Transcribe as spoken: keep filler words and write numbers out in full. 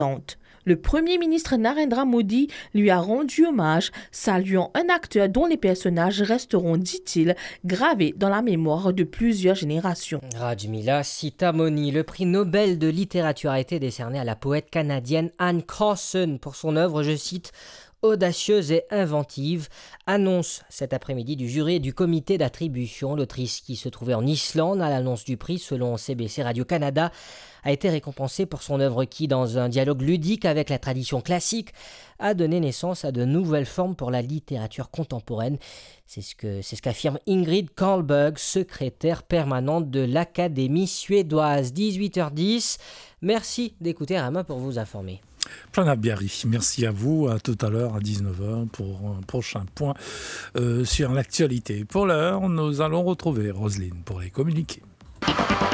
Le Premier ministre Narendra Modi lui a rendu hommage, saluant un acteur dont les personnages resteront, dit-il, gravés dans la mémoire de plusieurs générations. Rajmila Sitamoni, le prix Nobel de littérature a été décerné à la poète canadienne Anne Carson pour son œuvre, je cite, audacieuse et inventive, annonce cet après-midi du jury et du comité d'attribution. L'autrice qui se trouvait en Islande à l'annonce du prix, selon C B C Radio-Canada, a été récompensée pour son œuvre qui, dans un dialogue ludique avec la tradition classique, a donné naissance à de nouvelles formes pour la littérature contemporaine. C'est ce que, c'est ce qu'affirme Ingrid Carlberg, secrétaire permanente de l'Académie suédoise. dix-huit heures dix, merci d'écouter Rama pour vous informer. Pranav Biari, merci à vous, à tout à l'heure à dix-neuf heures pour un prochain point euh, sur l'actualité. Pour l'heure, nous allons retrouver Roselyne pour les communiquer.